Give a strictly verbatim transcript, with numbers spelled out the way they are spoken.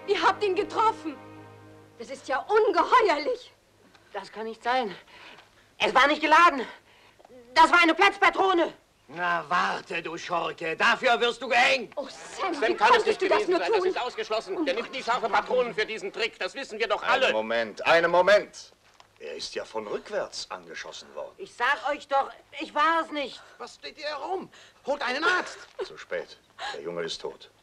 Ihr habt ihn getroffen. Das ist ja ungeheuerlich. Das kann nicht sein. Es war nicht geladen. Das war eine Platzpatrone. Na, warte, du Schurke. Dafür wirst du gehängt. Oh, Sam, Sam wie kann es konntest nicht du das gewesen nur sein. tun? Das ist ausgeschlossen. Der nimmt nicht scharfe Patronen für diesen Trick. Das wissen wir doch alle. Einen Moment, einen Moment. Er ist ja von rückwärts angeschossen worden. Ich sag euch doch, ich war es nicht. Was steht ihr herum? Holt einen Arzt. Zu spät. Der Junge ist tot.